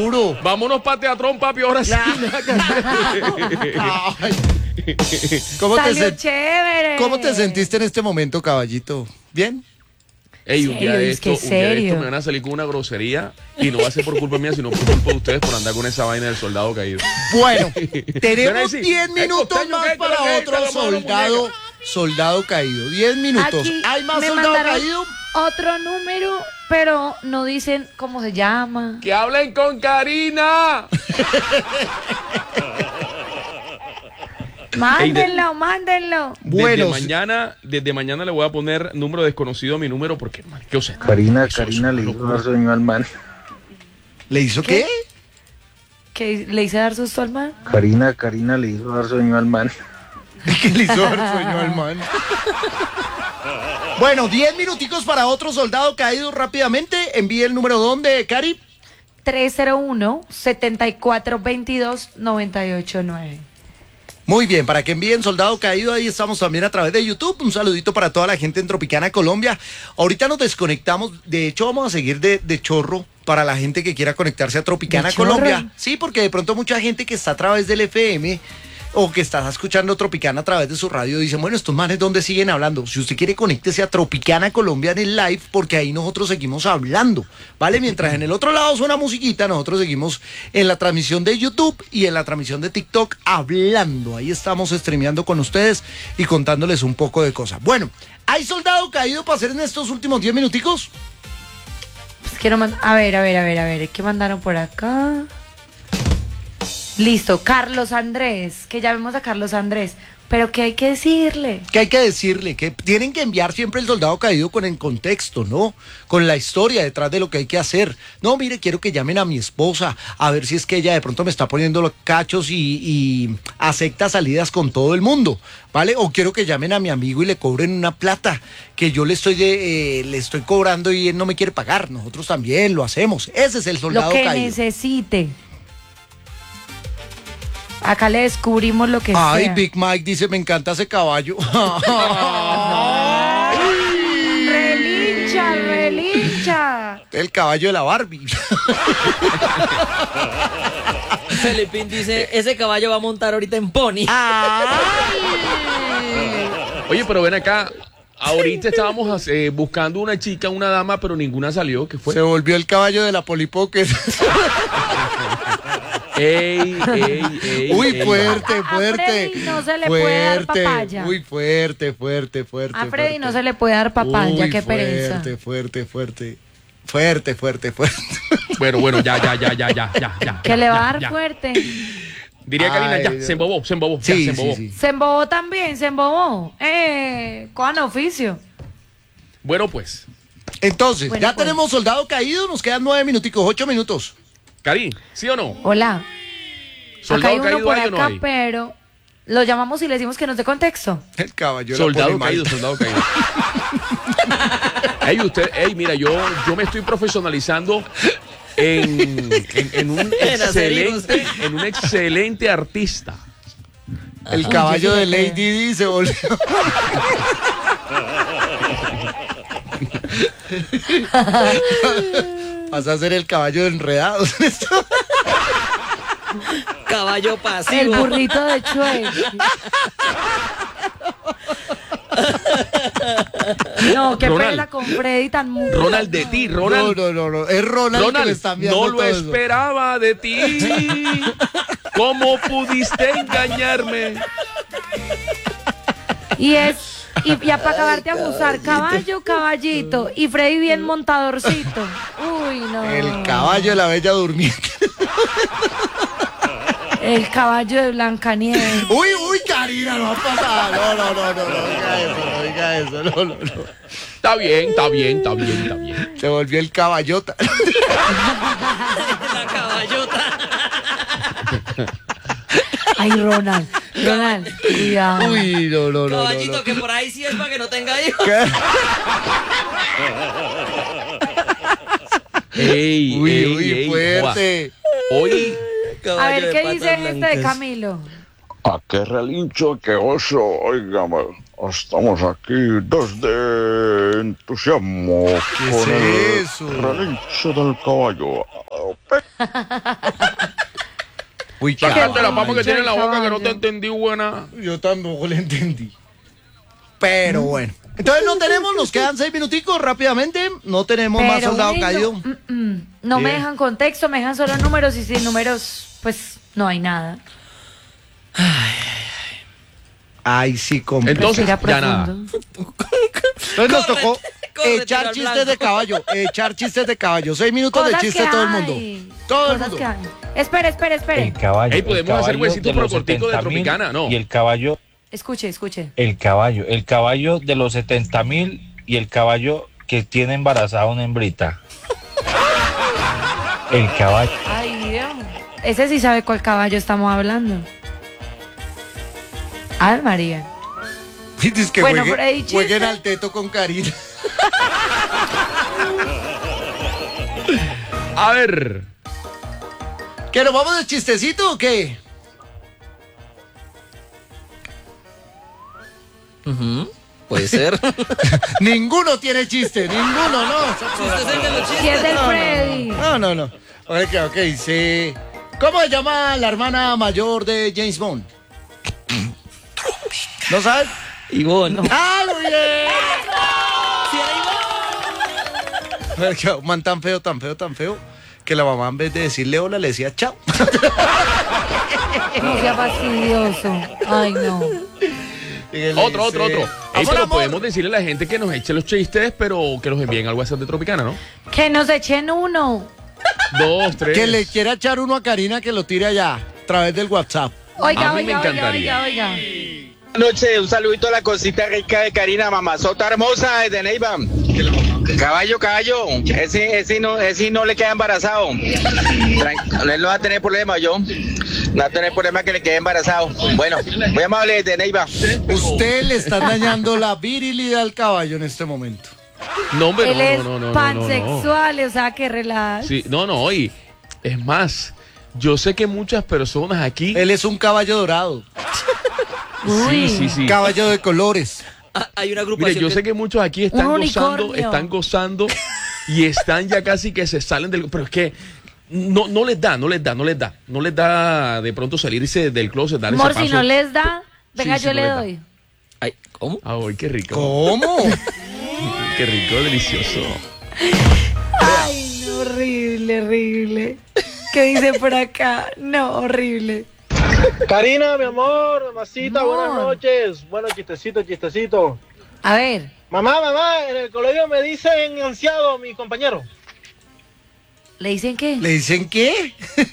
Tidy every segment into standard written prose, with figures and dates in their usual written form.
seguro. Vámonos para Teatrón, papi, ahora sí. Ay. Salió chévere. ¿Cómo te sentiste en este momento, caballito? ¿Bien? Ey, un día de esto serio. me van a salir con una grosería y no va a ser por culpa mía, sino por culpa de ustedes por andar con esa vaina del soldado caído. Bueno, Ven tenemos ahí, 10 minutos costeño, más ¿qué? para ¿Qué? otro soldado caído. 10 minutos. Aquí ¿Hay más me soldado mandaron caído? otro número, pero no dicen cómo se llama. ¡Que hablen con Karina! Mándenlo, mándenlo. Bueno, desde mañana le voy a poner número desconocido a mi número porque, man, ¿qué os Karina le hizo dar sueño al man. ¿le hizo qué? ¿Que le hice dar susto al man? Karina le hizo dar sueño al man. ¿Qué le hizo dar sueño al man? Bueno, 10 minuticos para otro soldado caído rápidamente. Envíe el número ¿dónde, Cari? 301-7422-989. Muy bien, para que envíen soldado caído, ahí estamos también a través de YouTube. Un saludito para toda la gente en Tropicana, Colombia. Ahorita nos desconectamos, de hecho vamos a seguir de chorro para la gente que quiera conectarse a Tropicana, Colombia. Sí, porque de pronto mucha gente que está a través del FM o que está escuchando Tropicana a través de su radio dicen, bueno, estos manes ¿dónde siguen hablando? Si usted quiere, conéctese a Tropicana Colombia en el live, porque ahí nosotros seguimos hablando, ¿vale? Mientras en el otro lado suena musiquita, nosotros seguimos en la transmisión de YouTube y en la transmisión de TikTok hablando. Ahí estamos streameando con ustedes y contándoles un poco de cosas. Bueno, ¿hay soldado caído para hacer en estos últimos 10 minuticos? Pues quiero a ver, ¿qué mandaron por acá? Listo, Carlos Andrés, que llamemos a Carlos Andrés. Pero ¿qué hay que decirle? ¿Qué hay que decirle? Que tienen que enviar siempre el soldado caído con el contexto, ¿no? Con la historia detrás de lo que hay que hacer. No, mire, quiero que llamen a mi esposa, a ver si es que ella de pronto me está poniendo los cachos y acepta salidas con todo el mundo, ¿vale? O quiero que llamen a mi amigo y le cobren una plata que yo le estoy cobrando y él no me quiere pagar. Nosotros también lo hacemos. Ese es el soldado caído. Lo que necesite. Acá le descubrimos lo que sea. Ay, Big Mike dice, me encanta ese caballo. Relincha. El caballo de la Barbie. Felipín dice, ese caballo va a montar ahorita en pony. Oye, pero ven acá. Ahorita estábamos buscando una chica, una dama, pero ninguna salió. ¿Qué fue? Se volvió el caballo de la Polipoque. Ey. Uy, fuerte. A Freddy no se le puede dar papaya. Uy, fuerte. A Freddy no se le puede dar papaya, Uy, qué pereza. Fuerte. Bueno, ya. Que le va a dar ya. fuerte. Diría Karina, Ay, ya, Dios. se embobó. Sí. Se embobó también, se embobó. Con oficio. Bueno, pues. Entonces, Bueno, ya pues. tenemos soldado caído, nos quedan 9 minuticos, 8 minutos. Karin, ¿sí o no? Hola. Acá ¿Soldado hay uno caído por hay o no acá, hay? pero lo llamamos y le decimos que nos dé contexto. El caballo de la Soldado Polimalta. caído. Mira, yo me estoy profesionalizando en un excelente artista. El caballo de Lady Di se volvió. Vas a ser el caballo de Enredados. Caballo El pasivo. burrito de Chue. No, qué Ronald. pena con Freddy tan muy. Ronald, de ti, Ronald. No. Es Ronald, que me está enviando no lo todo eso. esperaba de ti. ¿Cómo pudiste engañarme? Y ya para acabarte a abusar, caballo, caballito. Y Freddy bien montadorcito. Uy, no. El caballo de la Bella Durmiente. El caballo de Blancanieves. Uy, Karina, no va a pasar. No diga eso. No. Está bien. Se volvió el caballota. La caballota. Ay, Ronald, cuidado. Uy, no. Caballito, que por ahí sí es para que no tenga hijos. Ey, fuerte. Hoy, A ver, Caballo de ¿qué patas dice este de blancas. Camilo? ¿A qué relincho que oso? Óigame, Estamos aquí desde entusiasmo ¿Qué con es el eso? relincho del caballo. Uy, Sácate la papa que Caballo, tiene en la boca que no caballo. te entendí, buena. Yo tampoco le entendí. Pero bueno. Entonces no tenemos, nos quedan 6 minuticos rápidamente. No tenemos más Pero soldado bueno, caído. No me Bien. dejan contexto, me dejan solo números y sin números, pues no hay nada. Ay, sí, compa. Entonces, Respira ya nada. profundo. Entonces nos tocó córrete, echar al chistes blanco. de caballo. Echar chistes de caballo. 6 minutos de Cosas chiste que todo el mundo. hay. Todo el Cosas mundo. que hay. Espere. caballo. Ey, podemos hacer huesitos pero corticos de Tropicana, ¿no? Y el caballo, Escuche. el caballo de los 70.000 y el caballo que tiene embarazada una hembrita. El caballo. Ay, Dios. Ese sí sabe cuál caballo estamos hablando. Ay, María. Dices que Bueno, por ahí chiste. jueguen al teto con Karina. A ver. ¿Que nos vamos de chistecito o qué? Puede ser. Ninguno tiene chiste, ninguno, no. Usted es el de los Si es chistes. del Freddy. No. Ok, sí. ¿Cómo se llama la hermana mayor de James Bond? ¿No sabes? Ivonne. ¡Ah, muy bien! Sí, ahí va. Que un man tan feo, que la mamá en vez de decirle hola le decía chao. No sea fastidioso. Ay, no. Otro. Ey, Amor, pero amor. podemos decirle a la gente que nos eche los chistes, pero que los envíen al WhatsApp de Tropicana, ¿no? Que nos echen uno. 2, 3. Que le quiera echar uno a Karina que lo tire allá, a través del WhatsApp. Oiga, A mí me encantaría. oiga. Buenas noches, un saludito a la cosita rica de Karina, mamazota hermosa desde Neiva. Caballo, ese no le queda embarazado. Él no va a tener problema, yo. No va a tener problema que le quede embarazado. Bueno, muy amable desde Neiva. Usted le está dañando la virilidad al caballo en este momento. No, hombre, Él es no. pansexual, o sea, que relaja. Sí, no, y es más, yo sé que muchas personas aquí. Él es un caballo dorado, Uy. Sí. caballo de colores. Hay una Mire, agrupación. yo sé que muchos aquí están Un gozando, unicornio. y están ya casi que se salen del. Pero es que no les da de pronto salirse del closet, dar Amor, ese si paso. no les da, venga, Sí, yo no le les da. doy. Ay, ¿cómo? Ay, qué rico. ¿Cómo? Qué rico, delicioso. Ay, no, horrible. ¿Qué dice por acá? No, horrible. Karina, mi amor, mamacita, Amor. buenas noches. Bueno, chistecito. A ver, Mamá, en el colegio me dicen ansiado mi compañero. ¿le dicen qué? ¿Le dicen qué?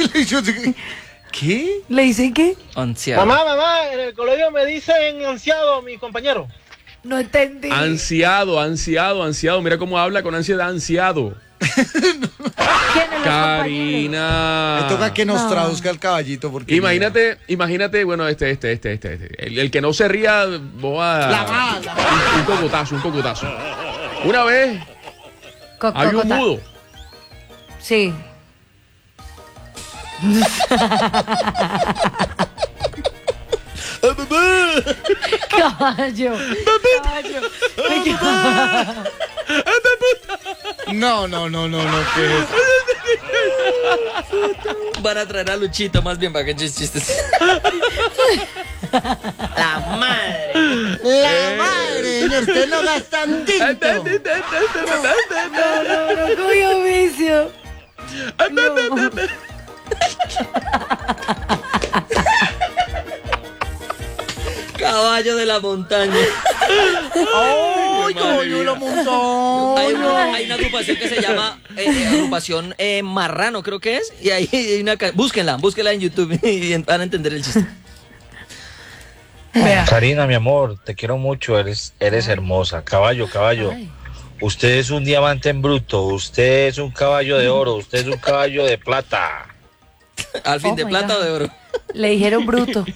¿Qué? ¿Le dicen qué? Anciano. Mamá, en el colegio me dicen ansiado mi compañero. No entendí. Ansiado. Mira cómo habla con ansiedad, ansiado. ¿Quiénes los compañeros? Karina. Me toca que nos No. traduzca el caballito porque Imagínate, bueno, el que no se ría, voy a La va. un cocotazo. Una vez había un Cocota. mudo. Sí. Caballo. No, ¿qué es? Van a traer a Luchito más bien para que eches chistes. La madre. La madre, usted no gasta un tinto. No, cogió vicio. No. Caballo de la montaña. ¡Ay, caballo de la montaña! Hay una agrupación que se llama agrupación Marrano, creo que es. Y ahí hay una. Búsquenla en YouTube y van a entender el chiste. Vea. Karina, mi amor, te quiero mucho, eres hermosa. Caballo. Ay. Usted es un diamante en bruto, usted es un caballo de oro, usted es un caballo de plata. Al fin, Oh de my plata God. o de oro. Le dijeron bruto.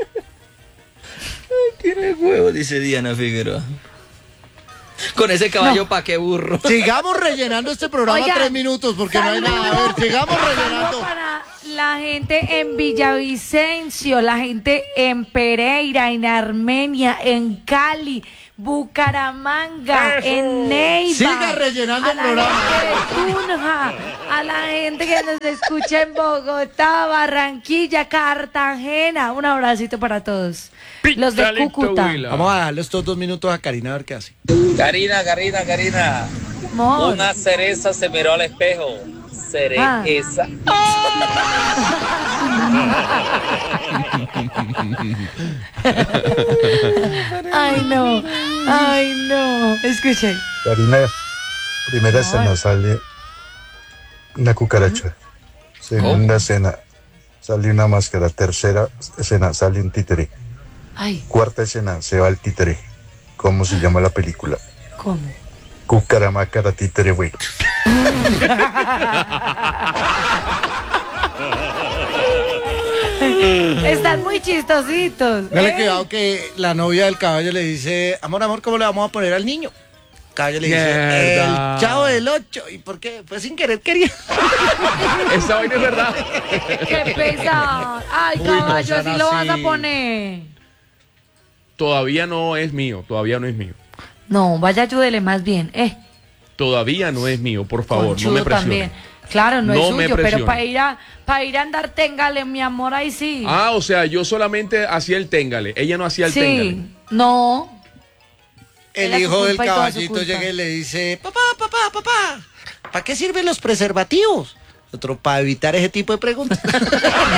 Tiene huevo, dice Diana Figueroa. Con ese caballo, ¿pa' qué burro? Sigamos rellenando este programa Oigan, 3 minutos porque no hay nada. A ver, sigamos rellenando. Para la gente en Villavicencio, la gente en Pereira, en Armenia, en Cali, Bucaramanga, en Neiva. Siga rellenando a el la programa. gente de Tunja, a la gente que nos escucha en Bogotá, Barranquilla, Cartagena. Un abracito para todos. Los de Picalito, Cúcuta. Huila. Vamos a darle estos 2 minutos a Karina a ver qué hace. Karina, Amor. una cereza se miró al espejo. Seré Ah. esa. Ay, no. Escuchen. Karina, primera escena sale una cucaracha. Segunda escena sale una máscara. Tercera escena sale un títere. Ay, Cuarta escena se va el títere. ¿Cómo se llama la película? ¿cómo? Cucaramácara títere, güey. Están muy chistositos. Dale ¿eh? cuidado que la novia del caballo le dice, amor, ¿cómo le vamos a poner al niño? El caballo le dice, Mierda. el Chavo del 8. ¿Y por qué? Pues sin querer quería. Esa vaina es verdad. Qué pesado. Ay, Uy, no caballo, sean así lo vas a así. poner. Todavía no es mío, todavía no es mío. No, vaya, ayúdele más bien. Todavía no es mío, por favor, no Conchudo me presione. también. Claro, no, No es me suyo, pero presione. para ir a andar, téngale, mi amor, ahí sí. Ah, o sea, yo solamente hacía el téngale, ella no hacía el téngale. sí, no. El Era su hijo del culpa y toda su caballito culpa. llega y le dice, papá, ¿para qué sirven los preservativos? Otro, para evitar ese tipo de preguntas.